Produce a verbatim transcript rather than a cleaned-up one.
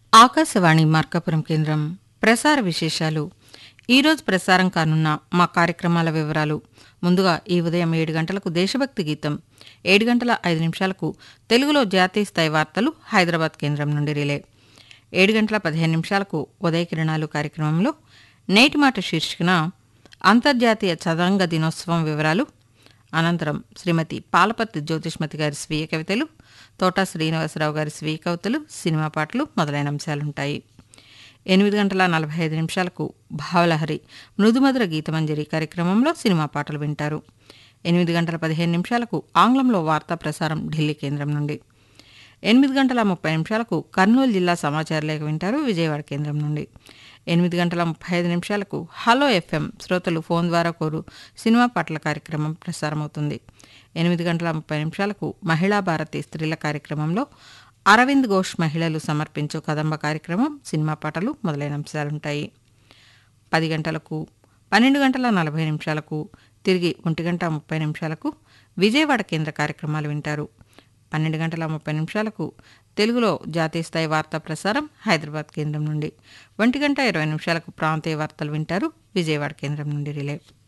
ఆకాశవాణి మార్కాపురం కేంద్రం ప్రసార విశేషాలు. ఈరోజు ప్రసారం కానున్న మా కార్యక్రమాల వివరాలు. ముందుగా ఈ ఉదయం ఏడు గంటలకు దేశభక్తి గీతం, ఏడు గంటల ఐదు నిమిషాలకు తెలుగులో జాతీయ స్థాయి వార్తలు హైదరాబాద్ కేంద్రం నుండి రిలే, ఏడు గంటల పదిహేను నిమిషాలకు ఉదయ కిరణాలు కార్యక్రమంలో నేటి మాట శీర్షికన అంతర్జాతీయ చదరంగ దినోత్సవం వివరాలు, అనంతరం శ్రీమతి పాలపర్తి జ్యోతిష్మతి గారి స్వీయ కవితలు, తోటా శ్రీనివాసరావు గారి స్వీయ కవితలు, సినిమా పాటలు మొదలైన అంశాలుంటాయి. ఎనిమిది గంటల నలభై ఐదు నిమిషాలకు భావలహరి మృదుమధుర గీతమంజరి కార్యక్రమంలో సినిమా పాటలు వింటారు. ఎనిమిది గంటల పదిహేను నిమిషాలకు ఆంగ్లంలో వార్తా ప్రసారం ఢిల్లీ కేంద్రం నుండి. ఎనిమిది గంటల ముప్పై నిమిషాలకు కర్నూలు జిల్లా సమాచార లేఖ వింటారు విజయవాడ కేంద్రం నుండి. ఎనిమిది గంటల ముప్పై ఐదు నిమిషాలకు హలో ఎఫ్ఎం శ్రోతలు ఫోన్ ద్వారా కోరు సినిమా పాటల కార్యక్రమం ప్రసారమవుతుంది. ఎనిమిది గంటల ముప్పై నిమిషాలకు మహిళా భారతి స్త్రీల కార్యక్రమంలో అరవింద్ ఘోష్ మహిళలు సమర్పించు కదంబ కార్యక్రమం, సినిమా పాటలు మొదలైన అంశాలుంటాయి. పది గంటలకు, పన్నెండు గంటల నలభై నిమిషాలకు, తిరిగి ఒంటి గంట ముప్పై నిమిషాలకు విజయవాడ కేంద్ర కార్యక్రమాలు వింటారు. పన్నెండు గంటల ముప్పై నిమిషాలకు తెలుగులో జాతీయ స్థాయి వార్తా ప్రసారం హైదరాబాద్ కేంద్రం నుండి. ఒంటి గంట ఇరవై నిమిషాలకు ప్రాంతీయ వార్తలు వింటారు విజయవాడ కేంద్రం నుండి రిలే.